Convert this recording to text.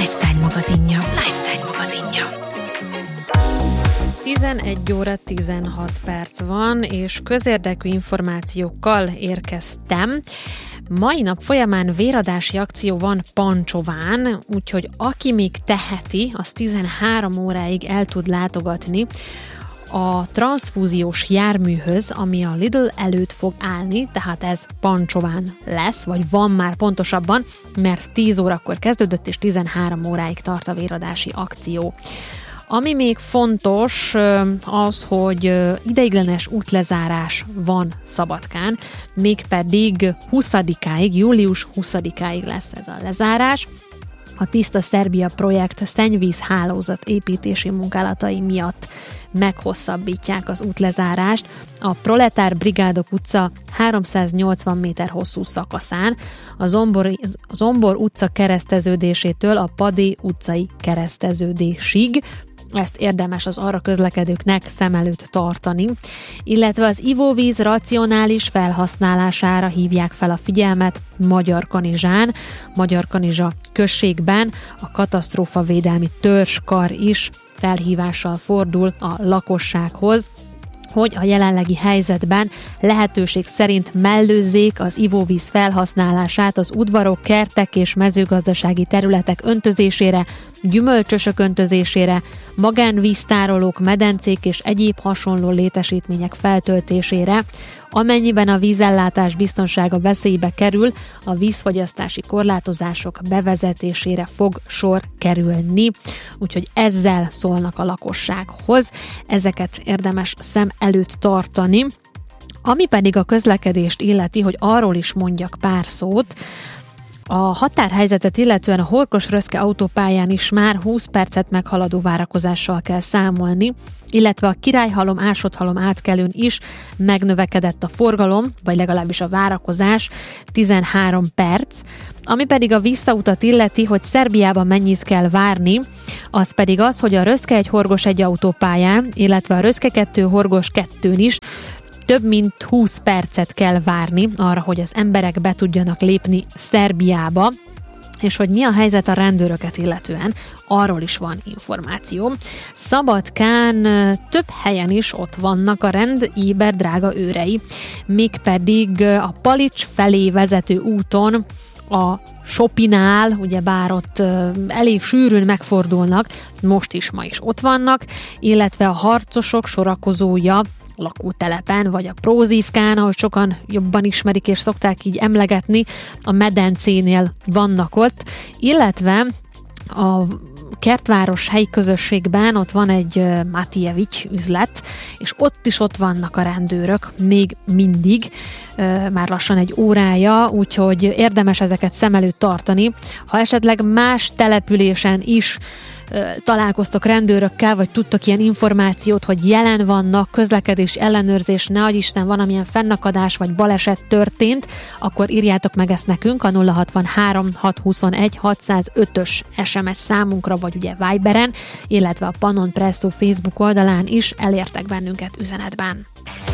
Lifestyle magazinja. 11 óra 16 perc van, és közérdekű információkkal érkeztem. Mai nap folyamán véradási akció van Pancsován, úgyhogy aki még teheti, az 13 óráig el tud látogatni a transzfúziós járműhöz, ami a Lidl előtt fog állni, tehát ez Pancsován lesz, vagy van már pontosabban, mert 10 órakor kezdődött, és 13 óráig tart a véradási akció. Ami még fontos, az, hogy ideiglenes útlezárás van Szabadkán, mégpedig 20-áig, július 20-áig lesz ez a lezárás. A Tiszta Szerbia projekt szennyvízhálózat építési munkálatai miatt meghosszabbítják az útlezárást a Proletár Brigádok utca 380 méter hosszú szakaszán, a Zombor utca kereszteződésétől a Padé utcai kereszteződésig. Ezt érdemes az arra közlekedőknek szem előtt tartani, illetve az ivóvíz racionális felhasználására hívják fel a figyelmet Magyarkanizsán, Magyarkanizsa községben a katasztrófavédelmi törzskar is felhívással fordul a lakossághoz, hogy a jelenlegi helyzetben lehetőség szerint mellőzzék az ivóvíz felhasználását az udvarok, kertek és mezőgazdasági területek öntözésére, gyümölcsösök öntözésére, magánvíztárolók, medencék és egyéb hasonló létesítmények feltöltésére. Amennyiben a vízellátás biztonsága veszélybe kerül, a vízfogyasztási korlátozások bevezetésére fog sor kerülni. Úgyhogy ezzel szólnak a lakossághoz. Ezeket érdemes szem előtt tartani. Ami pedig a közlekedést illeti, hogy arról is mondjak pár szót, a határhelyzetet illetően a Horkos-Röszke autópályán is már 20 percet meghaladó várakozással kell számolni, illetve a Királyhalom-Ásodhalom átkelőn is megnövekedett a forgalom, vagy legalábbis a várakozás 13 perc, ami pedig a visszautat illeti, hogy Szerbiában mennyit kell várni, az pedig az, hogy a Röszke 1-Horgos 1 autópályán, illetve a Röszke 2-Horgos 2-n is több mint 20 percet kell várni arra, hogy az emberek be tudjanak lépni Szerbiába, és hogy mi a helyzet a rendőröket illetően, arról is van információ. Szabadkán több helyen is ott vannak a rend éber drága őrei, mégpedig a Palics felé vezető úton, a Sopinál, ugyebár ott elég sűrűn megfordulnak, most is, ma is ott vannak, illetve a harcosok sorakozója lakótelepen, vagy a Prózívkán, ahogy sokan jobban ismerik és szokták így emlegetni, a medencénél vannak ott, illetve a Kertváros helyközösségben ott van egy Matievics üzlet, és ott vannak a rendőrök, még mindig, már lassan egy órája, úgyhogy érdemes ezeket szem előtt tartani. Ha esetleg más településen is találkoztok rendőrökkel, vagy tudtok ilyen információt, hogy jelen vannak, közlekedés ellenőrzés, ne adj Isten, van amilyen fennakadás vagy baleset történt, akkor írjátok meg ezt nekünk a 063 621 605-ös SMS számunkra, vagy ugye Viberen, illetve a Pannon Presto Facebook oldalán is elértek bennünket üzenetben.